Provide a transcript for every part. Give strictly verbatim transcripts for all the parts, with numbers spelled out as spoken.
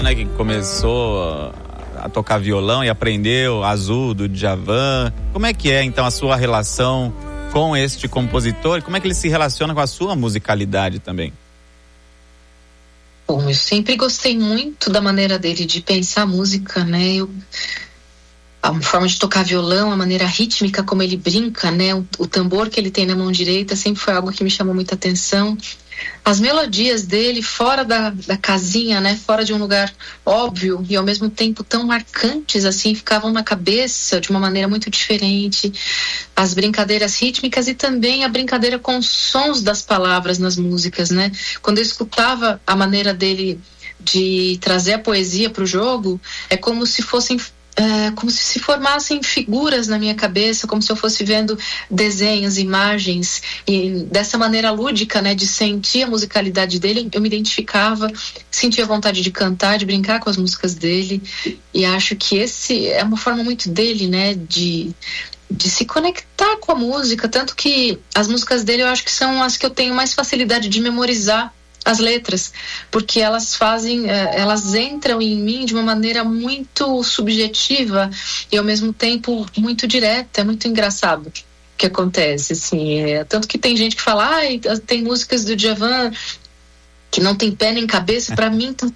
Né, que começou a tocar violão e aprendeu Azul do Djavan. Como é que é então a sua relação com este compositor e como é que ele se relaciona com a sua musicalidade também? Bom, eu sempre gostei muito da maneira dele de pensar a música, né? Eu, a forma de tocar violão, a maneira rítmica como ele brinca, né? O, o tambor que ele tem na mão direita sempre foi algo que me chamou muita atenção. As melodias dele fora da, da casinha, né, fora de um lugar óbvio e ao mesmo tempo tão marcantes assim, ficavam na cabeça de uma maneira muito diferente. As brincadeiras rítmicas e também a brincadeira com os sons das palavras nas músicas, né? Quando eu escutava a maneira dele de trazer a poesia para o jogo, é como se fossem É, como se se formassem figuras na minha cabeça, como se eu fosse vendo desenhos, imagens, e dessa maneira lúdica, né, de sentir a musicalidade dele, eu me identificava, sentia vontade de cantar, de brincar com as músicas dele, e acho que esse é uma forma muito dele, né, de, de se conectar com a música, tanto que as músicas dele eu acho que são as que eu tenho mais facilidade de memorizar as letras, porque elas fazem, elas entram em mim de uma maneira muito subjetiva e ao mesmo tempo muito direta. É muito engraçado o que acontece, assim, é, tanto que tem gente que fala, ah, tem músicas do Djavan que não tem pé nem cabeça. Para mim tá,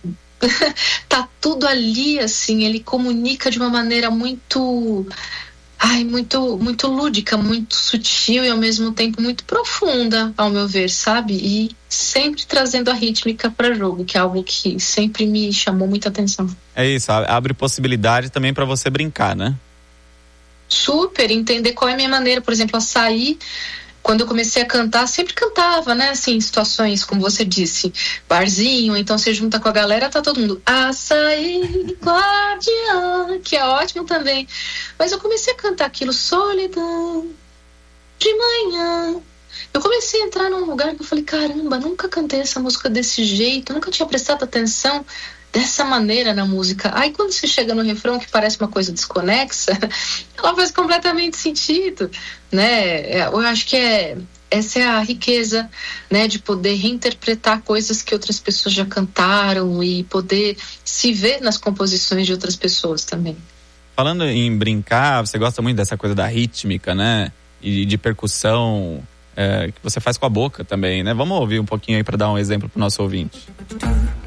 tá tudo ali, assim, ele comunica de uma maneira muito Ai, muito, muito lúdica, muito sutil e ao mesmo tempo muito profunda, ao meu ver, sabe? E sempre trazendo a rítmica para jogo, que é algo que sempre me chamou muita atenção. É isso, abre possibilidade também para você brincar, né? Super, entender qual é a minha maneira, por exemplo, açaí. Quando eu comecei a cantar, sempre cantava, né? Assim, situações, como você disse, barzinho, então você junta com a galera, tá todo mundo açaí, guardiã, que é ótimo também. Mas eu comecei a cantar aquilo, solidão, de manhã. Eu comecei a entrar num lugar que eu falei, caramba, nunca cantei essa música desse jeito, nunca tinha prestado atenção dessa maneira na música. Aí quando você chega no refrão que parece uma coisa desconexa, ela faz completamente sentido, né? Eu acho que é, essa é a riqueza, né, de poder reinterpretar coisas que outras pessoas já cantaram e poder se ver nas composições de outras pessoas também. Falando em brincar, você gosta muito dessa coisa da rítmica, né? E de percussão, é, que você faz com a boca também, né? Vamos ouvir um pouquinho aí para dar um exemplo pro nosso ouvinte.